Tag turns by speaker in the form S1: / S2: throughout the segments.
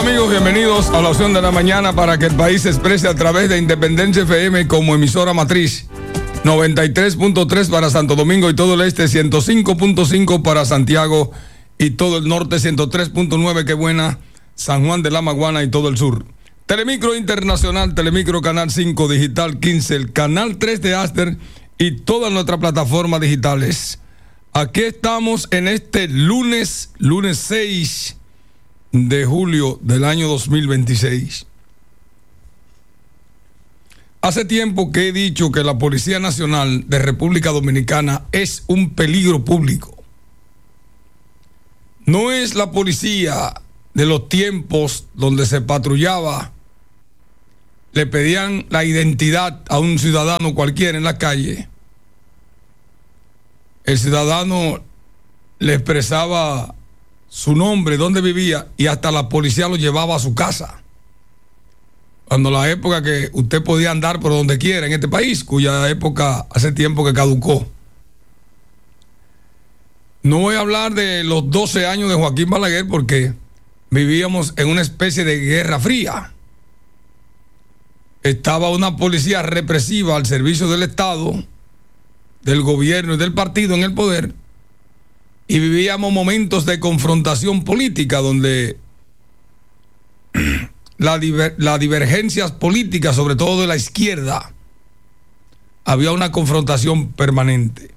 S1: Amigos, bienvenidos a la opción de la mañana para que el país se exprese a través de Independencia FM como emisora matriz. 93.3 para Santo Domingo y todo el este, 105.5 para Santiago y todo el norte, 103.9, qué buena, San Juan de la Maguana y todo el sur. Telemicro Internacional, Telemicro Canal 5, Digital 15, el Canal 3 de Aster y todas nuestras plataformas digitales. Aquí estamos en este lunes 6 de julio del año 2026. Hace tiempo que he dicho que la Policía Nacional de República Dominicana es un peligro público. No es la policía de los tiempos donde se patrullaba, le pedían la identidad a un ciudadano cualquiera en la calle. El ciudadano le expresaba su nombre, dónde vivía, y hasta la policía lo llevaba a su casa. Cuando la época que usted podía andar por donde quiera en este país, cuya época hace tiempo que caducó. No voy a hablar de los 12 años de Joaquín Balaguer porque vivíamos en una especie de guerra fría. Estaba una policía represiva al servicio del Estado, del gobierno y del partido en el poder, y vivíamos momentos de confrontación política donde las divergencias políticas, sobre todo de la izquierda, había una confrontación permanente.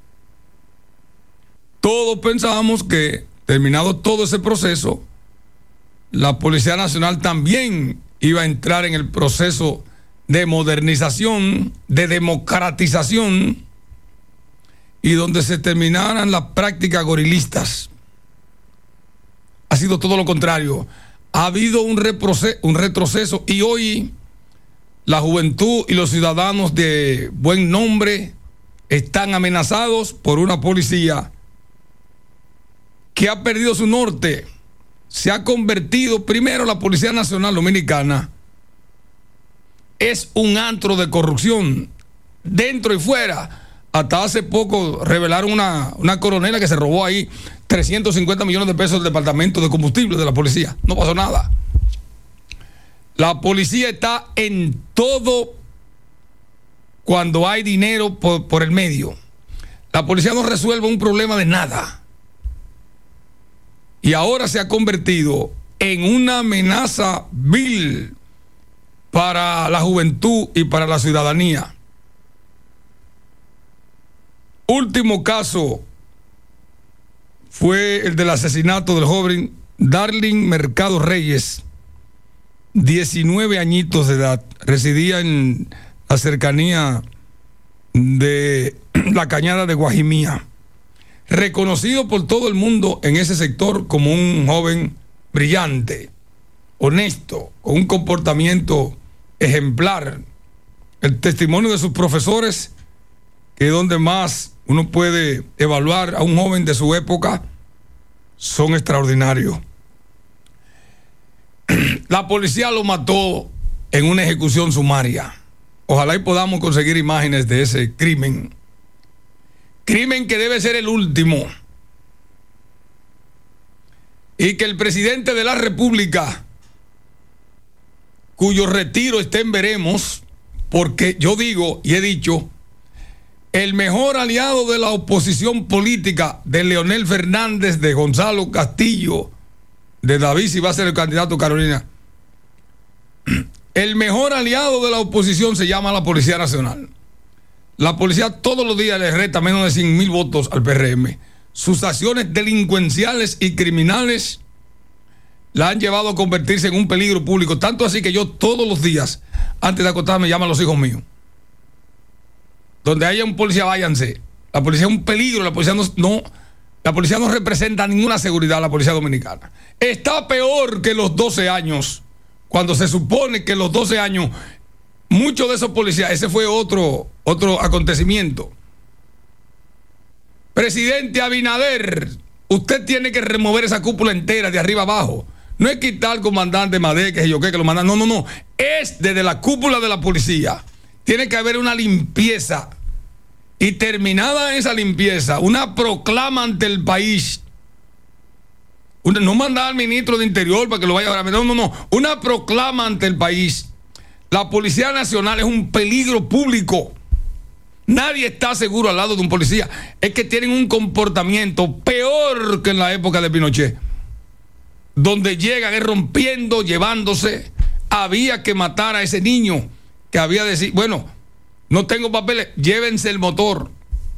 S1: Todos pensábamos que, terminado todo ese proceso, la Policía Nacional también iba a entrar en el proceso de modernización, de democratización, y donde se terminaran las prácticas gorilistas. Ha sido todo lo contrario. Ha habido un retroceso y hoy la juventud y los ciudadanos de buen nombre están amenazados por una policía que ha perdido su norte. Se ha convertido, primero, la Policía Nacional Dominicana es un antro de corrupción dentro y fuera. Hasta hace poco revelaron una coronela que se robó ahí 350 millones de pesos del departamento de combustible de la policía. No pasó nada. La policía está en todo cuando hay dinero por el medio. La policía no resuelve un problema de nada. Y ahora se ha convertido en una amenaza vil para la juventud y para la ciudadanía. Último caso fue el del asesinato del joven Darling Mercado Reyes, 19 añitos de edad. Residía en la cercanía de la Cañada de Guajimía. Reconocido por todo el mundo en ese sector como un joven brillante, honesto, con un comportamiento ejemplar. El testimonio de sus profesores, que es donde más uno puede evaluar a un joven de su época, son extraordinarios. La policía lo mató en una ejecución sumaria. Ojalá y podamos conseguir imágenes de ese crimen. Crimen que debe ser el último. Y que el presidente de la República, cuyo retiro está en veremos, porque yo digo y he dicho, el mejor aliado de la oposición política de Leonel Fernández, de Gonzalo Castillo, de David, si va a ser el candidato Carolina, el mejor aliado de la oposición se llama la Policía Nacional. La policía todos los días le resta menos de 100,000 votos al PRM. Sus acciones delincuenciales y criminales la han llevado a convertirse en un peligro público, tanto así que yo todos los días, antes de acostarme, me llaman los hijos míos. Donde haya un policía, váyanse. La policía es un peligro. La policía no representa ninguna seguridad, la policía dominicana. Está peor que los 12 años, cuando se supone que los 12 años, muchos de esos policías, ese fue otro acontecimiento. Presidente Abinader, usted tiene que remover esa cúpula entera de arriba abajo. No es quitar al comandante Madé, que lo mandan. No. Es desde la cúpula de la policía. Tiene que haber una limpieza. Y terminada esa limpieza, una proclama ante el país No mandar al ministro de Interior para que lo vaya a... No. Una proclama ante el país. La Policía Nacional es un peligro público. Nadie está seguro al lado de un policía. Es que tienen un comportamiento peor que en la época de Pinochet, donde llegan rompiendo, llevándose. Había que matar a ese niño que había de decir, bueno, no tengo papeles, llévense el motor.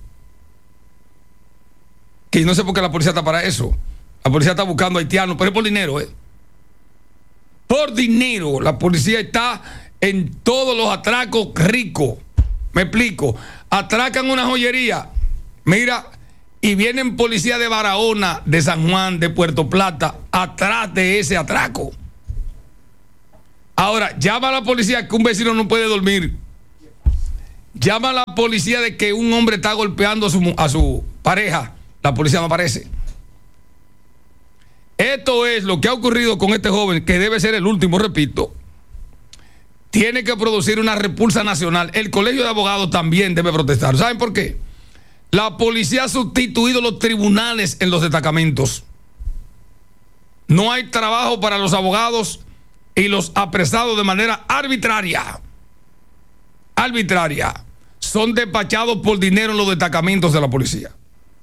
S1: Que no sé por qué la policía está para eso. La policía está buscando haitianos, pero es por dinero, Por dinero. La policía está en todos los atracos ricos. Me explico. Atracan una joyería. Mira, y vienen policías de Barahona, de San Juan, de Puerto Plata, atrás de ese atraco. Ahora, llama a la policía que un vecino no puede dormir. Llama a la policía de que un hombre está golpeando a su pareja. La policía no aparece. Esto es lo que ha ocurrido con este joven, que debe ser el último, repito. Tiene que producir una repulsa nacional. El Colegio de Abogados también debe protestar. ¿Saben por qué? La policía ha sustituido los tribunales en los destacamentos. No hay trabajo para los abogados y los apresados de manera arbitraria. Arbitraria. Son despachados por dinero en los destacamentos de la policía.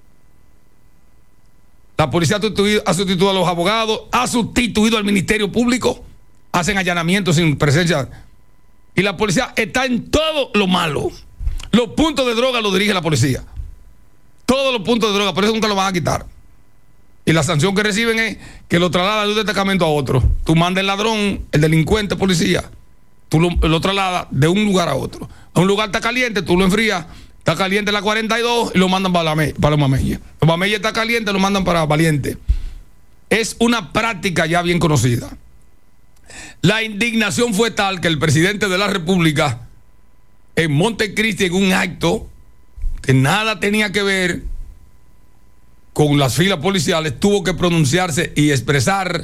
S1: La policía ha sustituido a los abogados, ha sustituido al Ministerio Público, hacen allanamientos sin presencia. Y la policía está en todo lo malo. Los puntos de droga los dirige la policía. Todos los puntos de droga, por eso nunca lo van a quitar. Y la sanción que reciben es que lo trasladan de un destacamento a otro. Tú mandas el ladrón, el delincuente, policía, tú lo trasladas de un lugar a otro. A un lugar está caliente, tú lo enfrías. Está caliente la 42 y lo mandan para los Mameyes. Los Mameyes está caliente, lo mandan para Valiente. Es una práctica ya bien conocida. La indignación fue tal que el presidente de la República, en Montecristi, en un acto que nada tenía que ver con las filas policiales, tuvo que pronunciarse y expresar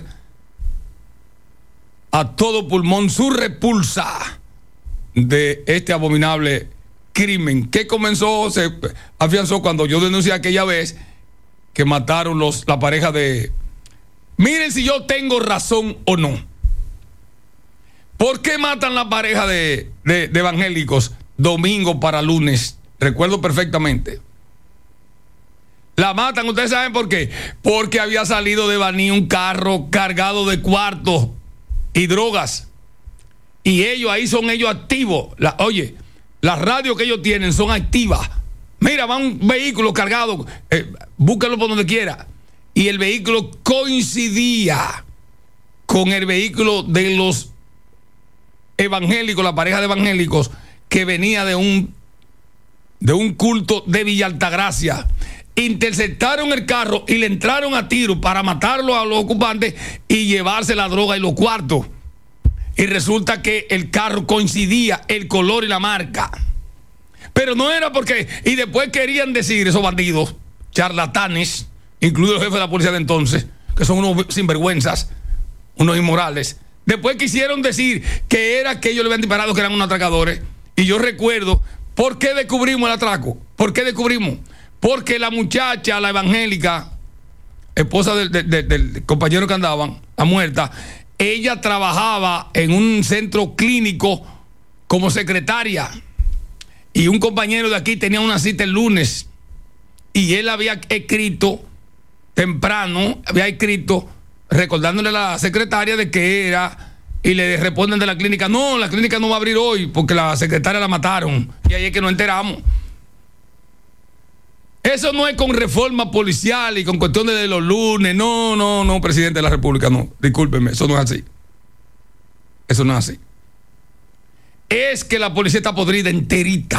S1: a todo pulmón su repulsa de este abominable crimen que se afianzó cuando yo denuncié aquella vez que mataron la pareja de... Miren si yo tengo razón o no. ¿Por qué matan la pareja de evangélicos domingo para lunes? Recuerdo perfectamente. La matan, ¿ustedes saben por qué? Porque había salido de Baní un carro cargado de cuartos y drogas. Y son ellos activos. Oye, las radios que ellos tienen son activas. Mira, va un vehículo cargado, búscalo por donde quiera. Y el vehículo coincidía con el vehículo de los evangélicos, la pareja de evangélicos, que venía de un culto de Villa Altagracia. Interceptaron el carro y le entraron a tiro para matarlo a los ocupantes y llevarse la droga y los cuartos. Y resulta que el carro coincidía, el color y la marca. Pero no era porque... Y después querían decir esos bandidos, charlatanes, incluido el jefe de la policía de entonces, que son unos sinvergüenzas, unos inmorales. Después quisieron decir que era que ellos le habían disparado, que eran unos atracadores. Y yo recuerdo, ¿por qué descubrimos el atraco? ¿Por qué descubrimos? Porque la muchacha, la evangélica, esposa del compañero que andaban, la muerta, ella trabajaba en un centro clínico como secretaria. Y un compañero de aquí tenía una cita el lunes. Y él había escrito temprano, recordándole a la secretaria de que era, y le responden de la clínica, no, la clínica no va a abrir hoy porque la secretaria la mataron. Y ahí es que nos enteramos. Eso no es con reforma policial y con cuestiones de los lunes. No, presidente de la República, no. Discúlpeme, eso no es así. Eso no es así. Es que la policía está podrida enterita.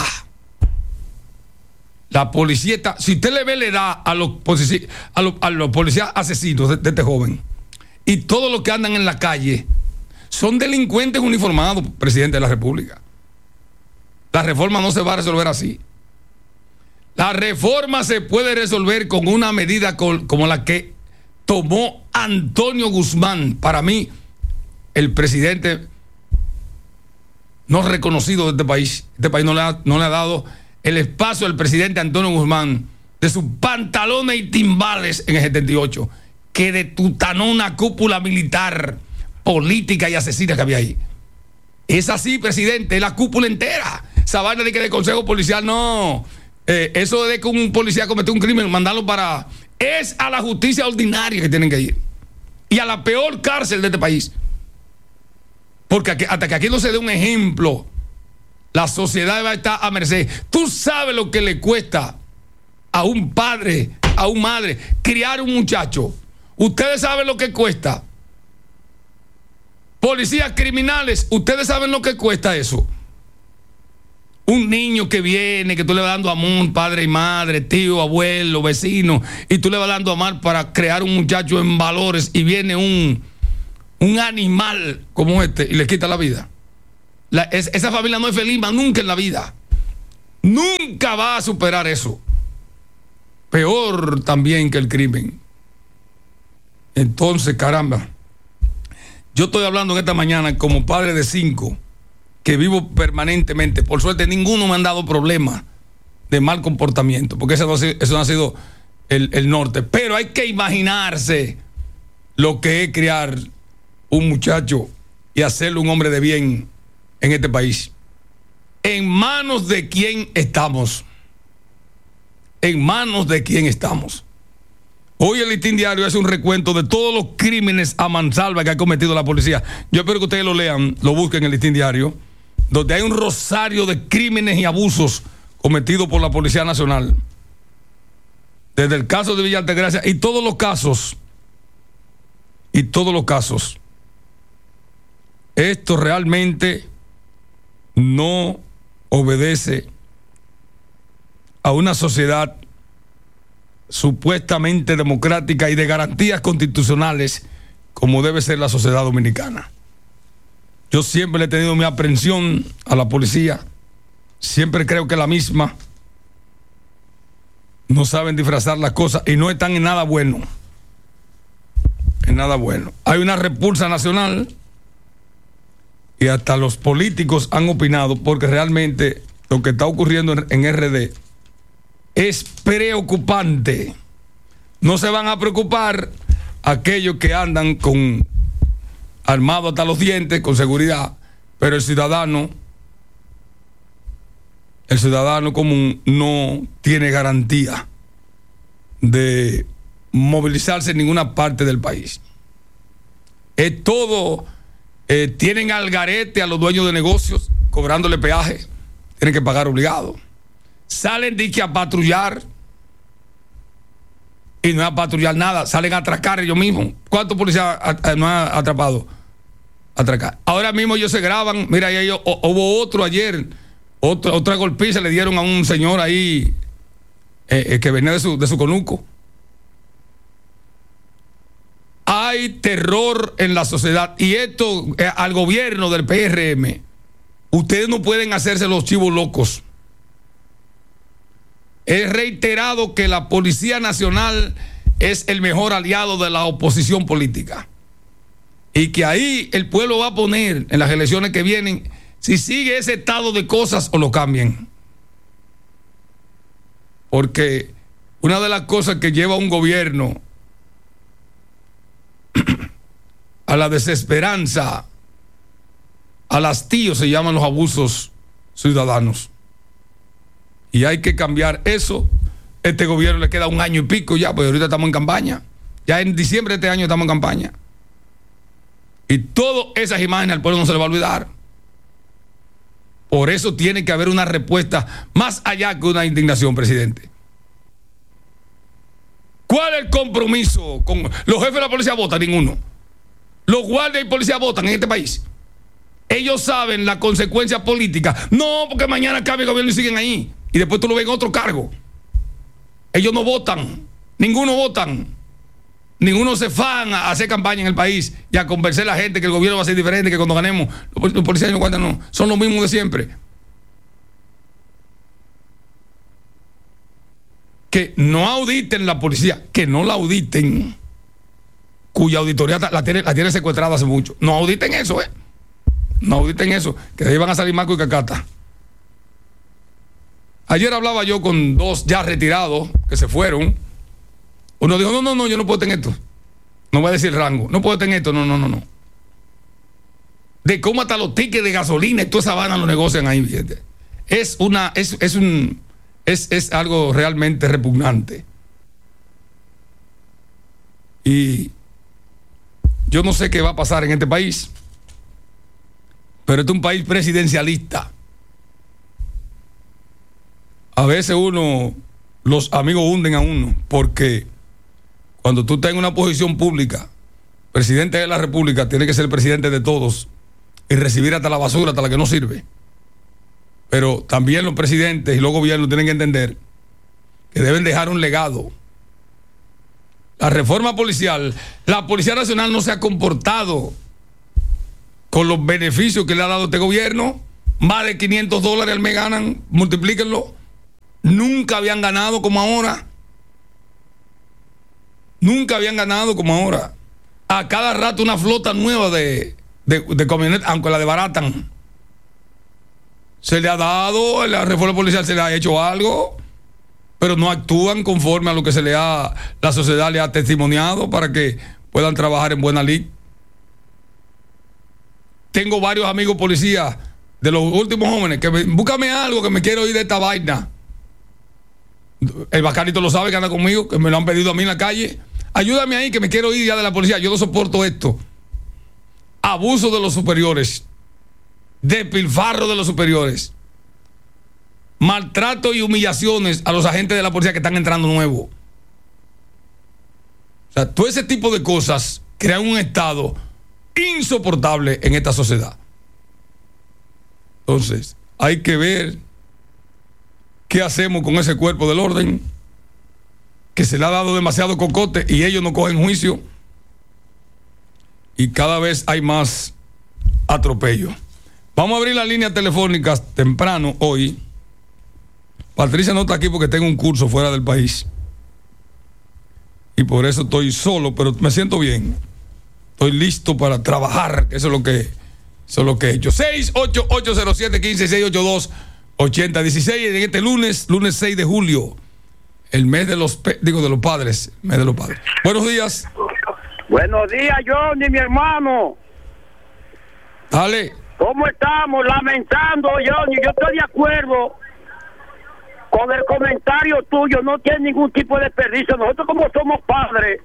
S1: La policía está... Si usted le ve la edad a los policías asesinos de este joven, y todos los que andan en la calle son delincuentes uniformados, presidente de la República. La reforma no se va a resolver así. La reforma se puede resolver con una medida como la que tomó Antonio Guzmán. Para mí, el presidente no reconocido de este país. Este país no le ha dado el espacio al presidente Antonio Guzmán de sus pantalones y timbales en el 78. que detutanó una cúpula militar, política y asesina que había ahí. Es así, presidente, es la cúpula entera. Esa vaina de que de consejo policial, no. Eso de que un policía cometió un crimen, mandarlo para... Es a la justicia ordinaria que tienen que ir. Y a la peor cárcel de este país. Porque hasta que aquí no se dé un ejemplo, la sociedad va a estar a merced. Tú sabes lo que le cuesta a un padre, a una madre, criar un muchacho. Ustedes saben lo que cuesta. Policías criminales, ustedes saben lo que cuesta eso. Un niño que viene, que tú le vas dando amor, padre y madre, tío, abuelo, vecino, y tú le vas dando amor para crear un muchacho en valores, y viene un animal como este y le quita la vida. Esa familia no es feliz más nunca en la vida. Nunca va a superar eso. Peor también que el crimen. Entonces, caramba, yo estoy hablando en esta mañana como padre de 5, que vivo permanentemente. Por suerte, ninguno me han dado problemas de mal comportamiento, porque eso no ha sido el norte. Pero hay que imaginarse lo que es criar un muchacho y hacerlo un hombre de bien en este país. ¿En manos de quién estamos? ¿En manos de quién estamos? Hoy el Listín Diario hace un recuento de todos los crímenes a mansalva que ha cometido la policía. Yo espero que ustedes lo lean, lo busquen en el Listín Diario, donde hay un rosario de crímenes y abusos cometidos por la Policía Nacional. Desde el caso de Villa Altagracia y todos los casos. Esto realmente no obedece a una sociedad supuestamente democrática y de garantías constitucionales como debe ser la sociedad dominicana. Yo siempre le he tenido mi aprensión a la policía. Siempre creo que la misma no saben disfrazar las cosas y no están en nada bueno. En nada bueno. Hay una repulsa nacional y hasta los políticos han opinado, porque realmente lo que está ocurriendo en RD es preocupante. No se van a preocupar aquellos que andan con armados hasta los dientes, con seguridad, pero el ciudadano común no tiene garantía de movilizarse en ninguna parte del país. Es todo, tienen al garete a los dueños de negocios cobrándole peaje, tienen que pagar obligado. Salen de que a patrullar y no a patrullar nada, salen a atracar ellos mismos. ¿Cuántos policías no han atrapado? Atracar. Ahora mismo ellos se graban. Mira, ahí hubo otro ayer, otra golpiza le dieron a un señor ahí que venía de su conuco. Hay terror en la sociedad y esto al gobierno del PRM. Ustedes no pueden hacerse los chivos locos. He reiterado que la Policía Nacional es el mejor aliado de la oposición política y que ahí el pueblo va a poner en las elecciones que vienen si sigue ese estado de cosas o lo cambien. Porque una de las cosas que lleva a un gobierno a la desesperanza, al hastío, se llaman los abusos ciudadanos. Y hay que cambiar eso. Este gobierno le queda 1 año y pico ya, pues ahorita estamos en campaña. Ya en diciembre de este año estamos en campaña. Y todas esas imágenes al pueblo no se le va a olvidar. Por eso tiene que haber una respuesta más allá que una indignación, presidente. ¿Cuál es el compromiso con los jefes de la policía? Votan ninguno. Los guardias y policías votan en este país. Ellos saben la consecuencia política. No, porque mañana cambia el gobierno y siguen ahí. Y después tú lo ves en otro cargo. Ellos no votan. Ninguno votan. Ninguno se fan a hacer campaña en el país y a convencer a la gente que el gobierno va a ser diferente, que cuando ganemos los policías y los guardias no. Son los mismos de siempre. Que no auditen la policía. Que no la auditen. Cuya auditoría la tiene secuestrada hace mucho. No auditen eso, No auditen eso. Que de ahí van a salir Marco y Cacata. Ayer hablaba yo con 2 ya retirados que se fueron. Uno dijo, no, yo no puedo tener esto. No voy a decir rango. No puedo tener esto, no. De cómo hasta los tickets de gasolina y toda esa vaina lo negocian ahí, fíjate. Es algo realmente repugnante. Y yo no sé qué va a pasar en este país, pero este es un país presidencialista. A veces los amigos hunden a uno, porque cuando tú estás en una posición pública, presidente de la República tiene que ser el presidente de todos y recibir hasta la basura, hasta la que no sirve. Pero también los presidentes y los gobiernos tienen que entender que deben dejar un legado. La reforma policial, la Policía Nacional no se ha comportado con los beneficios que le ha dado este gobierno. Más de $500 al mes ganan, multiplíquenlo. Nunca habían ganado como ahora. A cada rato una flota nueva de camionetas, aunque la desbaratan. Se le ha dado, la reforma policial se le ha hecho algo, pero no actúan conforme a lo que la sociedad le ha testimoniado para que puedan trabajar en buena lid. Tengo varios amigos policías de los últimos jóvenes que búscame algo que me quiero ir de esta vaina. El Bacanito lo sabe, que anda conmigo, que me lo han pedido a mí en la calle. Ayúdame ahí que me quiero ir ya de la policía, yo no soporto esto. Abuso de los superiores, despilfarro de los superiores, maltrato y humillaciones a los agentes de la policía que están entrando nuevos. O sea, todo ese tipo de cosas crean un estado insoportable en esta sociedad. Entonces, hay que ver qué hacemos con ese cuerpo del orden, que se le ha dado demasiado cocote y ellos no cogen juicio, y cada vez hay más atropello. Vamos a abrir las líneas telefónicas temprano hoy. Patricia no está aquí porque tengo un curso fuera del país y por eso estoy solo, pero me siento bien. Estoy listo para trabajar. Eso es lo que he hecho. 6880715682816 en este lunes 6 de julio, el mes de los padres, mes de los padres. Buenos días.
S2: Buenos días, Johnny, mi hermano.
S1: Dale.
S2: ¿Cómo estamos? Lamentando, Johnny. Yo estoy de acuerdo con el comentario tuyo. No tiene ningún tipo de desperdicio. Nosotros, como somos padres,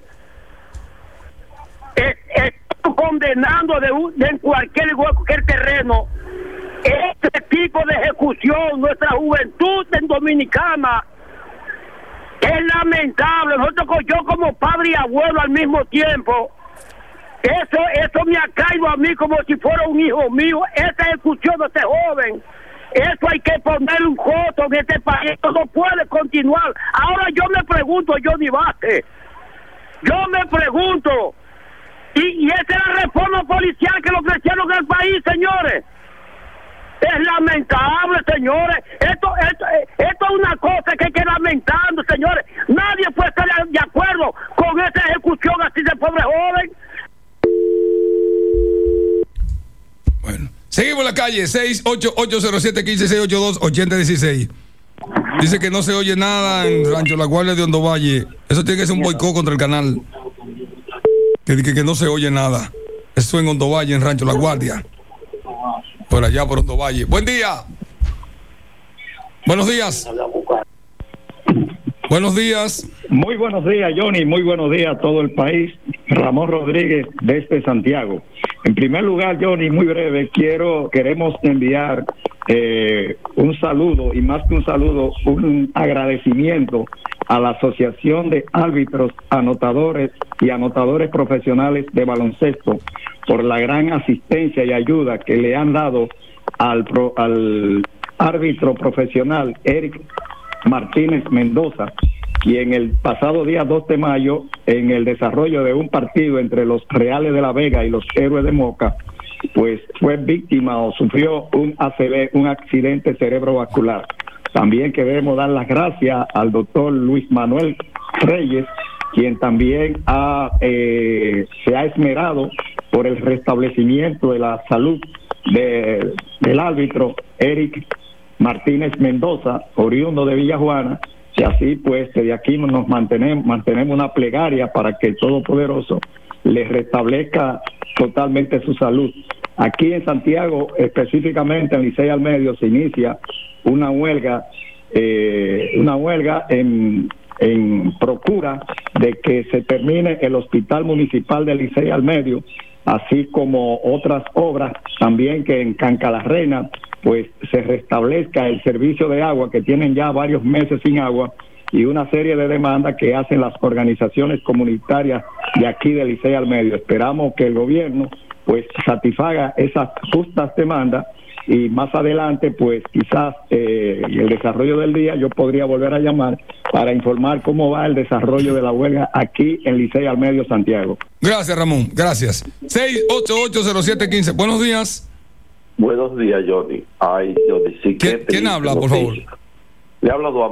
S2: estamos condenando en cualquier terreno este tipo de ejecución. Nuestra juventud en Dominicana es lamentable. Yo como padre y abuelo al mismo tiempo, eso me ha caído a mí como si fuera un hijo mío. Esta ejecución de este joven, eso hay que ponerle un coto en este país. Esto no puede continuar. Ahora yo me pregunto, Johnny Vázquez, y esa es la reforma policial que le ofrecieron al país, señores. Es lamentable, señores. Esto es una cosa que hay que lamentando, señores. Nadie puede estar de acuerdo con esa ejecución así de pobre joven.
S1: Bueno, seguimos en la calle. 6880715682816. Dice que no se oye nada en Rancho La Guardia de Hondo Valle. Eso tiene que ser un boicot contra el canal. Que no se oye nada. Eso en Hondo Valle, en Rancho La Guardia. Por allá, por Hondo Valle. Buen día. Buenos días. Buenos días.
S3: Muy buenos días, Johnny. Muy buenos días a todo el país. Ramón Rodríguez, desde Santiago. En primer lugar, Johnny, muy breve, queremos enviar un saludo, y más que un saludo, un agradecimiento a la Asociación de Árbitros, Anotadores y Anotadores Profesionales de Baloncesto por la gran asistencia y ayuda que le han dado al árbitro profesional Eric Martínez Mendoza, quien el pasado día 2 de mayo, en el desarrollo de un partido entre los Reales de la Vega y los Héroes de Moca, pues fue víctima o sufrió un ACV, un accidente cerebrovascular. También queremos dar las gracias al doctor Luis Manuel Reyes, quien también se ha esmerado por el restablecimiento de la salud del árbitro Eric Martínez Mendoza, oriundo de Villajuana, y así pues desde aquí nos mantenemos una plegaria para que el Todopoderoso les restablezca totalmente su salud. Aquí en Santiago, específicamente en Licey al Medio, se inicia una huelga en procura de que se termine el Hospital Municipal de Licey al Medio, así como otras obras también, que en Cancalarrena pues se restablezca el servicio de agua, que tienen ya varios meses sin agua, y una serie de demandas que hacen las organizaciones comunitarias de aquí de Licey al Medio. Esperamos que el gobierno pues satisfaga esas justas demandas, y más adelante pues quizás en el desarrollo del día yo podría volver a llamar para informar cómo va el desarrollo de la huelga aquí en Licey al Medio, Santiago.
S1: Gracias, Ramón, gracias. 6880715, buenos días.
S4: Buenos días, Johnny. Ay, Johnny, sí que
S1: ¿Quién habla, por favor?
S4: Le habla